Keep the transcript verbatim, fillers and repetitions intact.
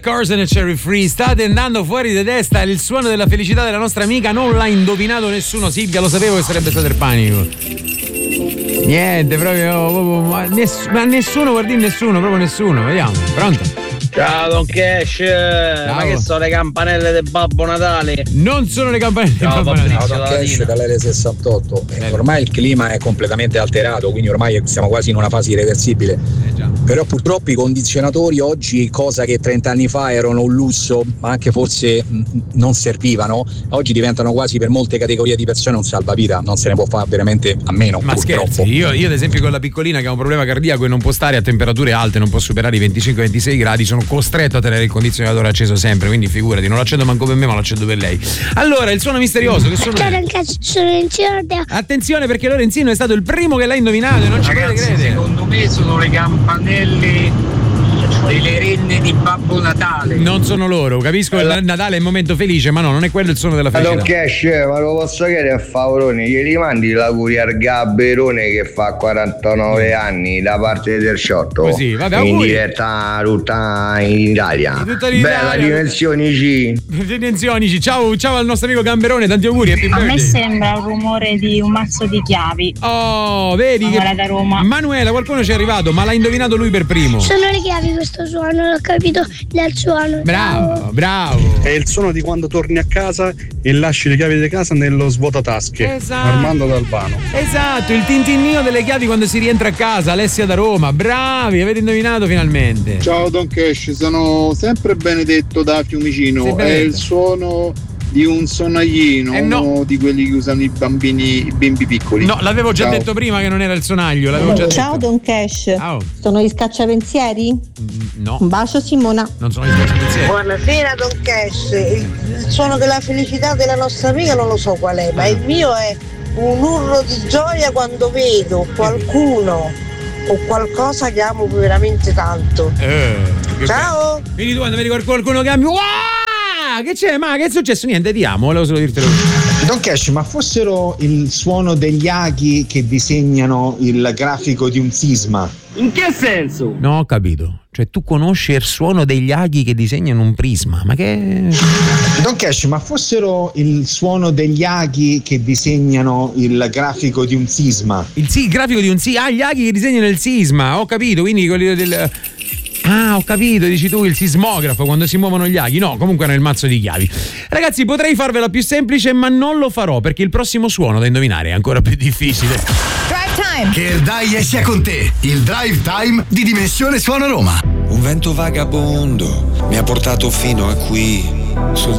Corsen e Cherry Free, state andando fuori di testa, il suono della felicità della nostra amica non l'ha indovinato nessuno. Silvia, lo sapevo che sarebbe stato il panico. Niente, proprio, proprio ma, ness, ma nessuno, guardi, nessuno, proprio nessuno. Vediamo, pronto? Ciao Don Cash, Ciao. Ma che sono le campanelle del Babbo Natale? Non sono le campanelle del Babbo Natale. Ciao Don Cash dall'L sessantotto. Eh, ormai il clima è completamente alterato, quindi ormai siamo quasi in una fase irreversibile. Eh già. Però purtroppo i condizionatori oggi, cosa che trenta anni fa erano un lusso, ma anche forse mh, non servivano, oggi diventano quasi per molte categorie di persone un salvavita, non se ne può fare veramente a meno. Ma purtroppo. Scherzi, io, io ad esempio con la piccolina che ha un problema cardiaco e non può stare a temperature alte, non può superare i venticinque ventisei gradi, sono costretto a tenere il condizionatore acceso sempre, quindi figurati, non lo accendo manco per me, ma lo accendo per lei. Allora, il suono misterioso che sono. Attenzione, perché Lorenzino è stato il primo che l'ha indovinato e non ci potete credere. Secondo me sono le campanelle delle renne di Babbo Natale. Non sono loro, capisco che il Natale è un momento felice, ma no, non è quello il suono della felicità. Don Cash, ma lo posso chiedere a favorone, gli rimandi l'auguri al Gabberone che fa quarantanove anni da parte del Sciotto. Così, vabbè, in auguri. diretta tutta in Italia. Tutta in Italia. Bella dimensioni C. Dimensioni C. Ciao, ciao al nostro amico Gamberone, tanti auguri. Happy A birthday. me sembra un rumore di un mazzo di chiavi. Oh, vedi che da Roma. Manuela, qualcuno ci è arrivato, ma l'ha indovinato lui per primo. Sono le chiavi questo suono, l'ho capito dal suono. Bravo, Ciao. bravo. È il suono di quando torni a casa e lasci le chiavi di casa nello svuotatasche. Esatto. Armando D'Albano. Esatto, il tintinnio delle chiavi quando si rientra a casa. Alessia da Roma, bravi, avete indovinato finalmente. Ciao Don Cash, sono sempre Benedetto da Fiumicino. Sei È Benedetto. il suono di un sonaglino, Eh no. uno di quelli che usano i bambini, i bimbi piccoli. No, l'avevo già Ciao. detto prima che non era il sonaglio, l'avevo già Ciao detto. Don Cash, Ciao. sono gli scacciapensieri? No, Un bacio Simona. non sono gli stessi pensieri. Buonasera Don Cash, il suono della felicità della nostra amica non lo so qual è, ma il mio è un urlo di gioia quando vedo qualcuno o qualcosa che amo veramente tanto. Eh, che Ciao! bello. Quindi tu quando vedi qualcuno che ami, wow! Che c'è? Ma che è successo? Niente, ti amo, volevo solo dirtelo. Don Cash, ma fossero il suono degli aghi che disegnano il grafico di un sisma? In che senso? No, ho capito. Cioè, tu conosci il suono degli aghi che disegnano un prisma, ma che. Don Cash, ma fossero il suono degli aghi che disegnano il grafico di un sisma? Il, sì, il grafico di un sì. Ah, gli aghi che disegnano il sisma, ho capito, quindi quelli del. Ah, ho capito, dici tu il sismografo quando si muovono gli aghi. No, comunque era il mazzo di chiavi. Ragazzi, potrei farvela più semplice, ma non lo farò perché il prossimo suono da indovinare è ancora più difficile. Drive Time! Che il Dai sia con te, il Drive Time di Dimensione Suono Roma. Un vento vagabondo mi ha portato fino a qui, sul